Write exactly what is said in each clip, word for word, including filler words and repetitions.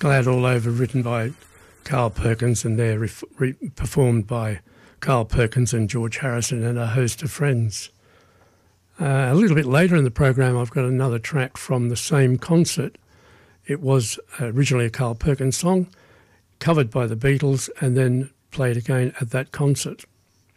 Glad All Over, written by Carl Perkins and there re performed by Carl Perkins and George Harrison and a host of friends. Uh, a little bit later in the program, I've got another track from the same concert. It was originally a Carl Perkins song, covered by the Beatles and then played again at that concert.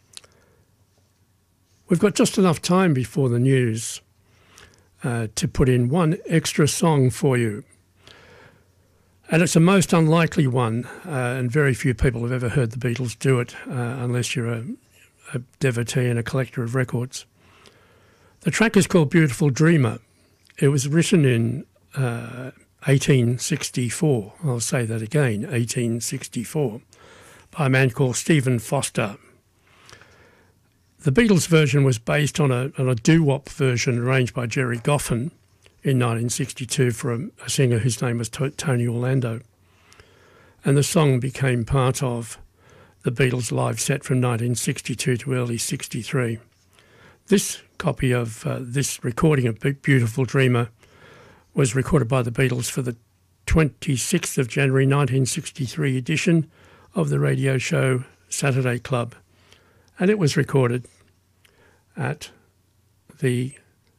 We've got just enough time before the news uh, to put in one extra song for you. And it's a most unlikely one, uh, and very few people have ever heard the Beatles do it, uh, unless you're a, a devotee and a collector of records. The track is called Beautiful Dreamer. It was written in uh, eighteen sixty-four. I'll say that again, eighteen sixty-four, by a man called Stephen Foster. The Beatles version was based on a, on a doo-wop version arranged by Jerry Goffin in nineteen sixty-two for a, a singer whose name was Tony Orlando. And the song became part of the Beatles live set from nineteen sixty-two to early sixty-three. This copy of uh, this recording of Beautiful Dreamer was recorded by the Beatles for the twenty-sixth of January nineteen sixty-three edition of the radio show Saturday Club. And it was recorded at the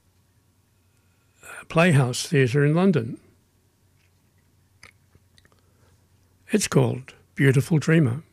Playhouse Theatre in London. It's called Beautiful Dreamer.